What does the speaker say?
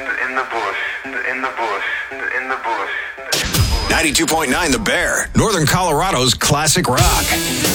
In the bush. In the bush. In the bush. 92.9 The Bear, Northern Colorado's classic rock.